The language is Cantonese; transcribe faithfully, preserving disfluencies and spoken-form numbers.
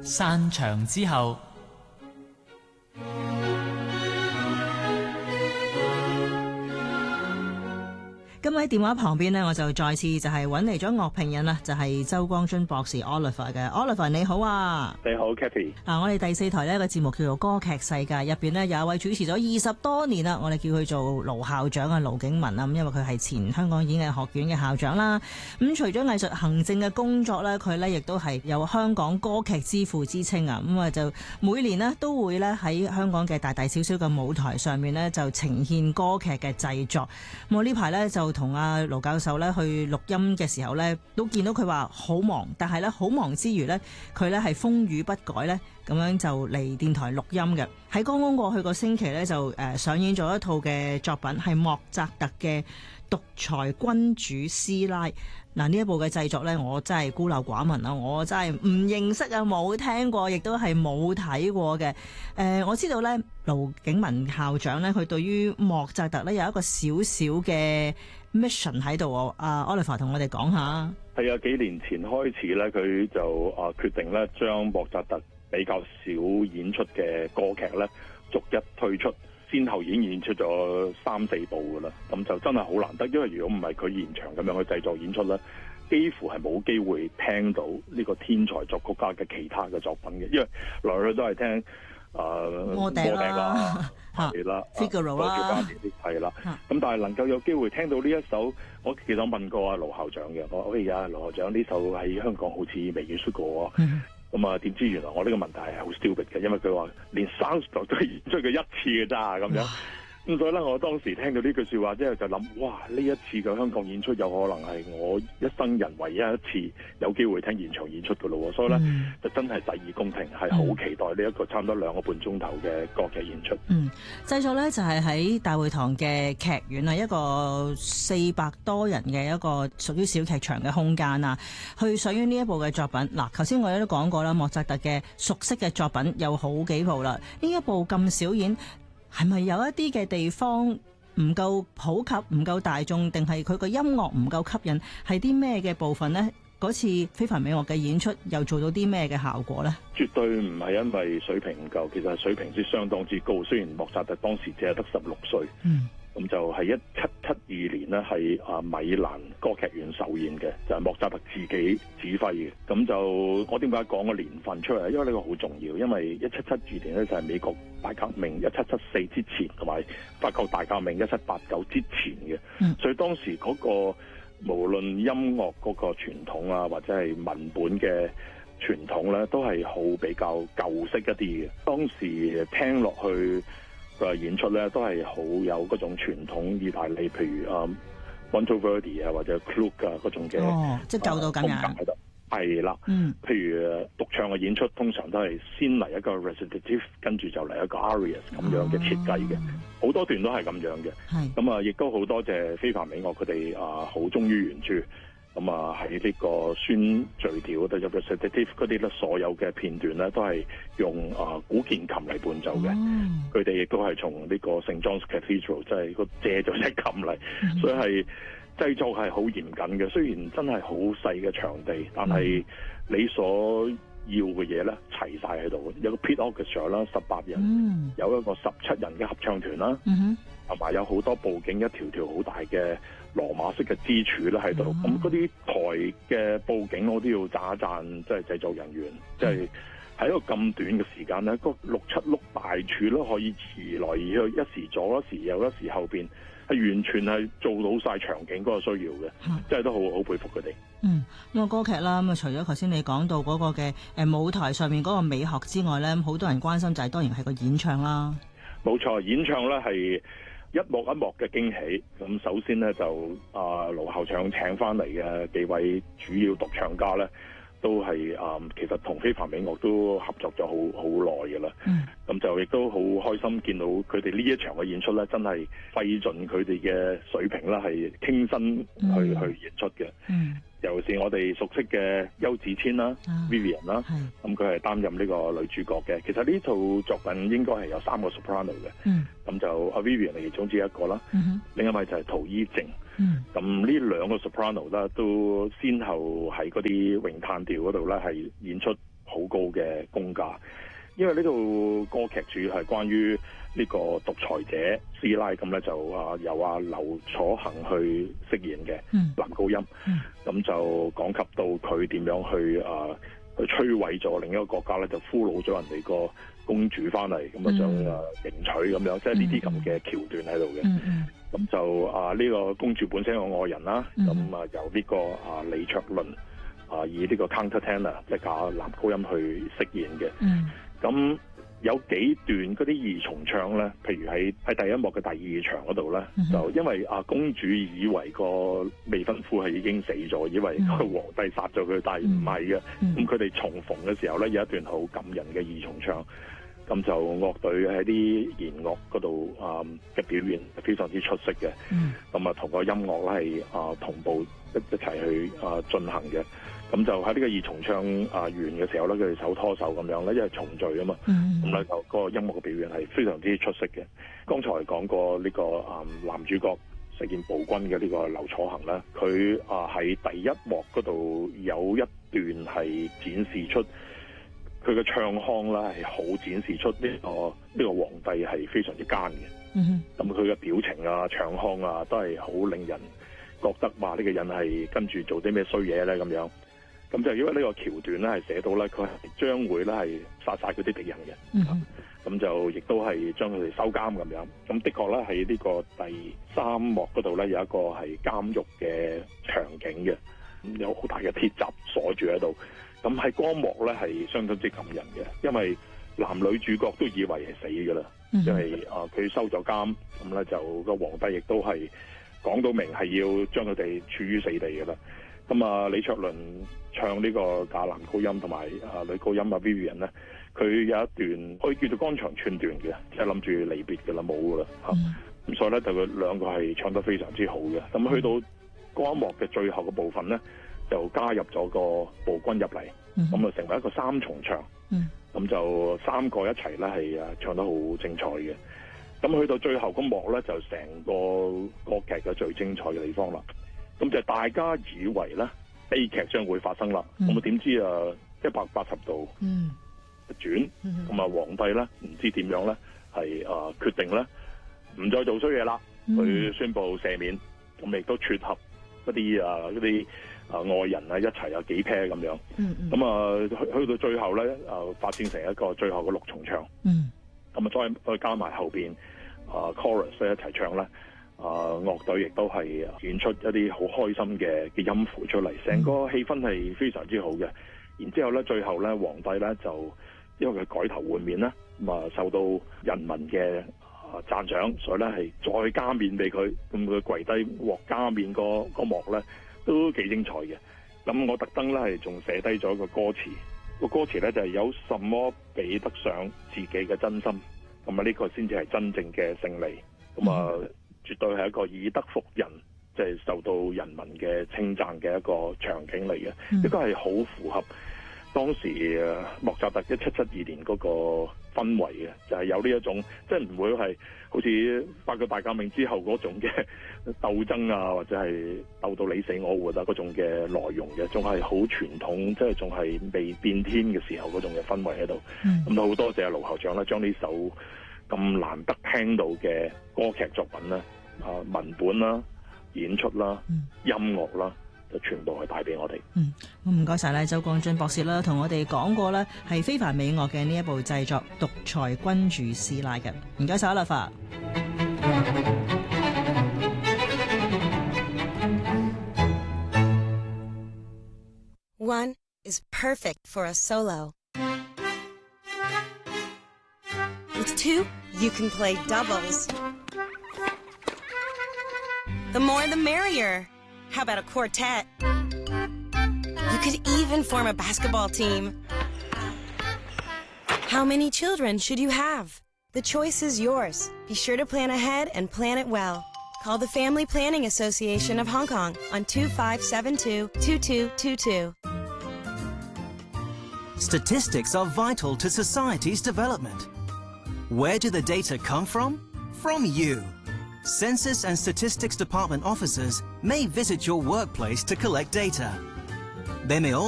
散場之後， 今日喺電話旁邊呢，我就再次就係揾嚟咗樂評人啦，就係、是、周光臻博士 Oliver 嘅 Oliver， 你好啊！ 你好 Kathy。 嗱，我哋第四台呢個節目叫做歌劇世界，入邊呢有一位主持咗二十多年啦，我哋叫佢做盧校長啊，盧景文啊，咁因為佢係前香港演藝學院嘅校長啦。咁除咗藝術行政嘅工作呢，佢呢亦都係有香港歌劇之父之稱啊。咁啊就每年呢都會呢喺香港嘅大大小小嘅舞台上面呢就呈現歌劇嘅製作。咁我呢排呢就同阿盧教授咧去錄音嘅時候咧，都見到佢話好忙，但係咧好忙之餘咧，佢咧係風雨不改咧，咁樣就嚟電台錄音嘅。喺剛剛過去個星期咧，就誒上演咗一套嘅作品，係莫扎特嘅獨裁君主師奶。嗱，呢一部嘅製作咧，我真係孤陋寡聞啦，我真係唔認識啊，冇聽過，亦都係冇睇過嘅。誒、呃，我知道咧，盧景文校長咧，佢對於莫扎特咧有一個小小嘅 mission 喺度。阿、uh, Oliver 同我哋講下。 係啊，幾年前開始咧，佢就啊決定咧，將莫扎特比較少演出嘅歌劇咧，逐一推出。先後已經演出咗三四部噶啦，咁就真係好難得，因為如果唔係佢現場咁樣去製作演出咧，幾乎係冇機會聽到呢個天才作曲家嘅其他嘅作品嘅，因為來來去都係聽誒魔笛啦， 係啦 Figaro 啦， 係啦，咁但係能夠有機會聽到呢一首，我其實問過阿盧校長嘅，我話喂呀，盧校長呢首喺香港好似未演出過喎。咁啊，點知原來我呢個問題係好 stupid 嘅，因為佢話連 Salzburg 都係演出過一次嘅咋咁樣。咁所以咧，我當時聽到呢句說話之後就諗，哇！呢一次嘅香港演出有可能係我一生人唯一一次有機會聽現場演出嘅咯。所以咧，嗯、就真係洗耳恭聽，係好期待呢一個差唔多兩個半鐘頭嘅歌劇演出。 嗯，製作咧就係喺大會堂嘅劇院啊，一個四百多人嘅一個屬於小劇場嘅空間啊，去上演呢一部嘅作品。嗱，頭先我哋都講過啦，莫扎特嘅熟悉嘅作品有好幾部啦，呢一部咁少演。係咪有一啲嘅地方唔夠普及、唔夠大眾，定係佢個音樂唔夠吸引？係啲咩嘅部分呢？嗰次非凡美樂嘅演出又做到啲咩嘅效果呢？ 絕對唔係因為水平唔夠，其實水平是相當之高。雖然莫扎特當時只係得十六歲。嗯。咁就係一七七二年呢，係啊米蘭歌劇院首演嘅，就係、是、莫扎特自己指揮嘅。咁就我點解講個年份出嚟？因為呢個好重要，因為一七七二年呢，就係美國大革命一七七四之前，同埋法國大革命一七八九之前嘅。嗯、所以當時嗰、那個無論音樂嗰個傳統啊，或者係文本嘅傳統咧，都係好比較舊式一啲嘅。當時聽落去。個演出咧都係好有嗰種傳統意大利，譬如啊 Monteverdi 啊或者 Gluck 啊嗰種嘅， 哦，即係舊到咁樣。 係啦，嗯，譬如獨唱嘅演出，通常都係先嚟一個 recitative， 跟住就嚟一個 arias 咁樣嘅設計嘅，好、哦、多段都係咁樣嘅。係咁啊，亦都好多謝非凡美樂佢哋啊，好忠於原著。咁啊喺呢個宣序調嗰度有 recitative 嗰啲咧，所有嘅片段咧都係用啊古鍵琴嚟伴奏嘅。佢哋亦都係從呢個 Saint John's Cathedral， 即係個借咗隻琴嚟，嗯、所以係製作係好嚴謹嘅。雖然真係好細嘅場地，但係你所要嘅嘢咧齊晒喺度。有個 pit orchestra 啦，十八人，嗯、有一個十七人嘅合唱團啦，同埋、嗯、有好多布景，一條條好大嘅羅馬式嘅支柱咧喺度，咁嗰啲台嘅佈景我都要讚一讚，即係製作人員，即係喺一個咁短嘅時間咧，嗰六七碌大柱都可以移來移去，一時左一時右一時後邊，係完全係做到晒場景嗰個需要嘅，即係、嗯、都好好佩服佢哋。嗯， 咁啊歌劇啦，咁啊除咗頭先你講到嗰個嘅誒舞台上面嗰個美學之外咧，好多人關心就係當然係個演唱啦。 冇錯，演唱咧係一幕一幕嘅驚喜。咁首先咧就啊盧校長請翻嚟嘅幾位主要獨唱家咧，都係啊、呃、其實同非凡美樂都合作咗好好耐嘅啦。咁、嗯、就亦都好開心見到佢哋呢一場嘅演出咧，真係費盡佢哋嘅水平啦，係傾身去、嗯、去演出嘅。嗯尤其是我哋熟悉嘅邱子千啦、啊、Vivian 啦，咁佢係擔任呢個女主角嘅。其實呢套作品應該係有三個 soprano 嘅，咁、嗯、就阿 Vivian 係其中之一個啦，嗯、哼另一位就係陶伊靜。咁呢、嗯、兩個 soprano 啦，都先後喺嗰啲詠嘆調嗰度咧係演出好高嘅工價。因為呢套歌劇主要係關於呢個獨裁者師奶，咁咧就啊由阿劉楚恆去飾演嘅男高音，咁、嗯、就講及到佢點樣去啊去摧毀咗另一個國家咧，就俘虜咗人哋個公主翻嚟，咁啊想啊迎娶咁樣，即係呢啲咁嘅橋段喺度嘅。咁、嗯嗯、就啊呢、呢個公主本身有愛人啦，咁、嗯、啊由呢個啊李卓倫啊以呢個 countertenor 即係假男高音去飾演嘅。嗯咁有幾段嗰啲二重唱咧，譬如喺喺第一幕嘅第二場嗰度咧，就因為啊公主以為個未婚夫係已經死咗，以為個皇帝殺咗佢，但係唔係嘅。咁佢哋重逢嘅時候咧，有一段好感人嘅二重唱。咁就樂隊喺啲弦樂嗰度啊嘅表現非常之出色嘅。咁啊同個音樂咧係啊同步一一齊去啊進行嘅。咁就喺呢個二重唱啊完嘅時候咧，佢哋手拖手咁樣咧，因為重聚啊嘛。咁咧就個音樂嘅表現係非常之出色嘅。剛才講過呢個啊男主角飾演暴君嘅呢個劉楚恆咧，佢啊喺第一幕嗰度有一段係展示出佢嘅唱腔啦，係好展示出呢、呢個呢、呢個皇帝係非常之奸嘅。咁佢嘅表情啊、唱腔啊，都係好令人覺得話呢個人係跟住做啲咩衰嘢咧咁樣。咁就因為呢個橋段咧係寫到咧，佢係將會咧係殺晒佢啲敵人嘅。咁、嗯、就亦都係將佢哋收監咁樣。咁的確咧喺呢個第三幕嗰度咧有一個係監獄嘅場景嘅，有好大嘅鐵閘鎖住喺度。咁喺嗰幕咧係相當之感人嘅，因為男女主角都以為係死㗎啦、嗯，因為啊佢收咗監，咁咧就個皇帝亦都係講到明係要將佢哋處於死地㗎啦。咁啊，李卓倫唱呢個假男高音同埋啊女高音啊 Vivian 咧，佢有一段可以叫做肝腸寸斷嘅，即係諗住離別嘅啦，冇㗎啦嚇。咁、嗯、所以咧就佢兩個係唱得非常之好嘅。咁去到嗰一幕嘅最後嘅部分咧，就加入咗個暴君入嚟，咁、嗯、就成為一個三重唱。咁、嗯、就三個一齊咧係啊唱得好精彩嘅。咁去到最後嗰幕咧，就成個歌劇嘅最精彩嘅地方啦。咁就大家以為咧悲劇將會發生啦，咁啊點知啊一百八十度一轉，咁、嗯、啊皇帝咧唔知點樣咧係啊決定咧唔再做衰嘢啦，佢、嗯、宣布赦免，咁亦都撮合嗰啲啊嗰啲啊愛人啊一齊有幾 pair 咁樣，咁、嗯、啊去去到最後咧啊發展成一個最後嘅六重唱，咁、嗯、啊再再加埋後邊啊 chorus 一齊唱咧。啊！樂隊亦都係演出一啲好開心嘅嘅音符出嚟，成個氣氛係非常之好嘅。然之後咧，最後咧，皇帝咧就因為佢改頭換面啦，咁啊受到人民嘅啊讚獎，所以咧係再加面俾佢，咁佢跪低獲加面個個幕咧都幾精彩嘅。咁我特登咧係仲寫低咗個歌詞，個歌詞咧就係、是、有什麼比得上自己嘅真心，咁啊呢個先至係真正嘅勝利。咁啊〜、嗯絕對係一個以德服人，即係受到人民嘅稱讚嘅一個場景嚟嘅。呢個係好符合當時莫扎特一七七二年嗰個氛圍嘅，就係有呢一種，即係唔會係好似法國大革命之後嗰種嘅鬥爭啊，或者係鬥到你死我活啊嗰種嘅內容嘅，仲係好傳統，即係仲係未變天嘅時候嗰種嘅氛圍喺度。咁都好多謝盧校長啦，將呢首咁難得聽到嘅歌劇作品咧。啊，文本啦、演出啦、嗯、音樂啦，就全部係帶俾我哋。 嗯，咁唔該晒咧，周廣俊博士啦，同我哋講過咧係非凡美樂嘅呢一部製作《獨裁君主師奶》嘅。唔該晒，立法。 One is perfect for a solo. With two, you can play doubles.The more the merrier. How about a quartet? You could even form a basketball team. How many children should you have? The choice is yours. Be sure to plan ahead and plan it well. Call the Family Planning Association of Hong Kong on two five seven two, two two two two. Statistics are vital to society's development. Where do the data come from? From you.Census and Statistics Department officers may visit your workplace to collect data. They may also